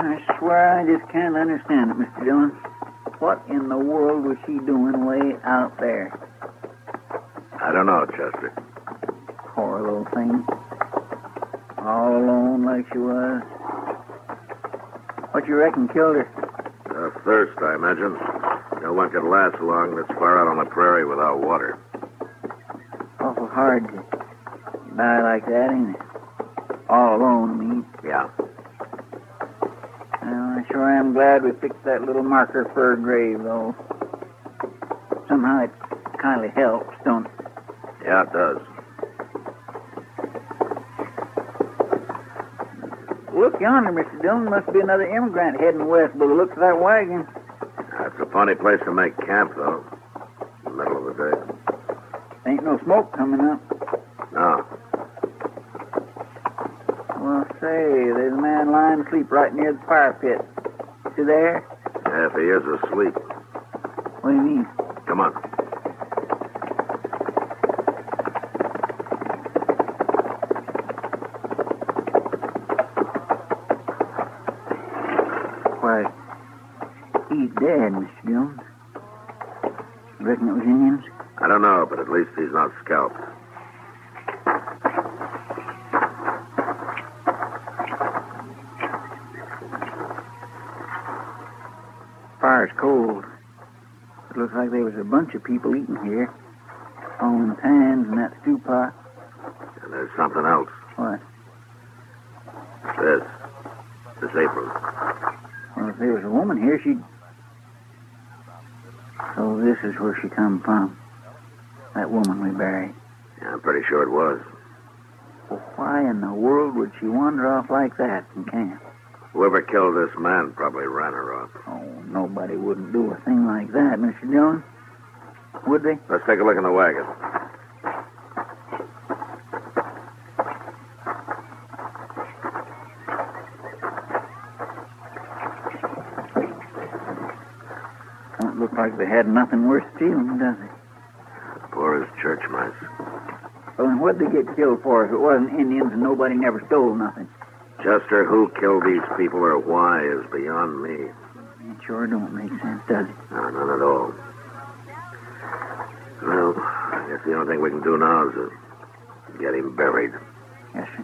I swear I just can't understand it, Mr. Dillon. What in the world was she doing way out there? I don't know, Chester. Poor little thing. All alone like she was. What you reckon killed her? Thirst, I imagine. No one could last long this far out on the prairie without water. Awful hard to die like that, ain't it? All alone, I mean. Yeah. Well, I sure am glad we picked that little marker for her grave, though. Somehow it kind of helps, don't it? Yeah, it does. Look yonder, Mr. Dillon. Must be another immigrant heading west by the looks of that wagon. That's a funny place to make camp, though. In the middle of the day. Ain't no smoke coming up. No. Well, say, there's a man lying asleep right near the fire pit. See there? Yeah, if he is asleep. What do you mean? Come on. Why, he's dead, Mr. Dillon. Reckon it was Indians? I don't know, but at least he's not scalped. Fire's cold. It looks like there was a bunch of people eating here. All in the pans and that stew pot. And there's something else. What? This apron. Well, if there was a woman here, she'd... So this is where she come from. That woman we buried. Yeah, I'm pretty sure it was. Well, why in the world would she wander off like that from camp? Whoever killed this man probably ran her off. Oh, nobody wouldn't do a thing like that, Mr. Dillon. Would they? Let's take a look in the wagon. Don't look like they had nothing worth stealing, does it? Poor as church mice. Well, then what'd they get killed for if it wasn't Indians and nobody never stole nothing? Chester, who killed these people or why is beyond me. It sure don't make sense, does it? No, none at all. Well, I guess the only thing we can do now is get him buried. Yes, sir.